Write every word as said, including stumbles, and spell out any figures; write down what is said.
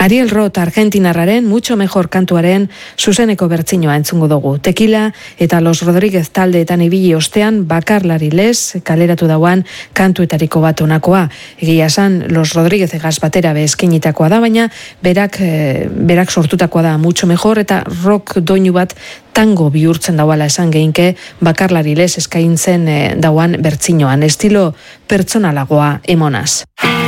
Ariel Roth argentinarraren mucho mejor kantuaren zuzeneko bertsinoa entzungo dugu. Tequila eta Los Rodríguez taldeetan ibili ostean bakarlari lez kaleratu dauan kantuetariko bat honakoa. Egia esan Los Rodríguez egaz batera bezkinitakoa da, baina berak, e, berak sortutakoa da mucho mejor eta rock doinu bat tango bihurtzen dauala esan geinke bakarlari lez eskaintzen e, dauan bertsinoan. Estilo pertsonalagoa emonaz.